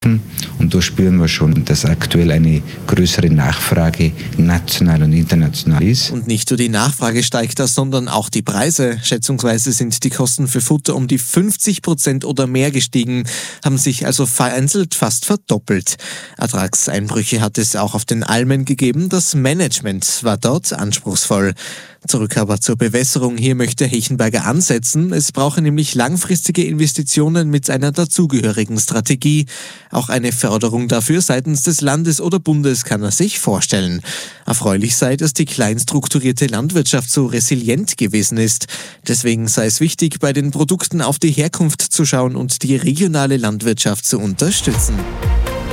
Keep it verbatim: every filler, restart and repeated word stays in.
kaufen. Und da spüren wir schon, dass aktuell eine größere Nachfrage national und international ist. Und nicht nur die Nachfrage steigt da, sondern auch die Preise. Schätzungsweise sind die Kosten für Futter um die fünfzig Prozent oder mehr gestiegen, haben sich also vereinzelt fast verdoppelt. Ertragseinbrüche hat es auch auf den Almen gegeben. Das Management war dort anspruchsvoll. Zurück aber zur Bewässerung. Hier möchte Hechenberger ansetzen. Es brauche nämlich langfristige Investitionen mit einer dazugehörigen Strategie. Auch eine Förderung dafür seitens des Landes oder Bundes kann er sich vorstellen. Erfreulich sei, dass die kleinstrukturierte Landwirtschaft so resilient gewesen ist. Deswegen sei es wichtig, bei den Produkten auf die Herkunft zu schauen und die regionale Landwirtschaft zu unterstützen.